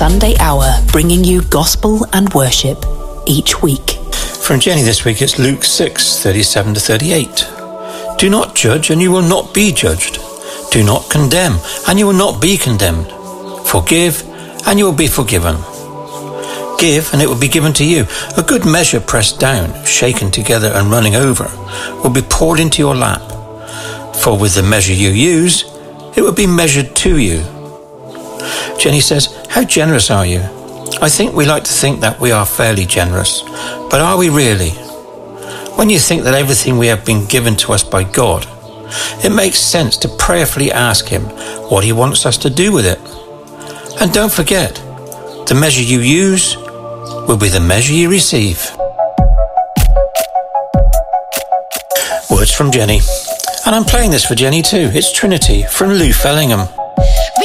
Sunday Hour, bringing you gospel and worship each week. From Jenny this week, it's Luke 6:37-38. Do not judge, and you will not be judged. Do not condemn, and you will not be condemned. Forgive, and you will be forgiven. Give, and it will be given to you. A good measure pressed down, shaken together, and running over will be poured into your lap. For with the measure you use, it will be measured to you. Jenny says, how generous are you? I think we like to think that we are fairly generous, but are we really? When you think that everything we have been given to us by God, it makes sense to prayerfully ask Him what He wants us to do with it. And don't forget, the measure you use will be the measure you receive. Words from Jenny. And I'm playing this for Jenny too. It's Trinity from Lou Fellingham.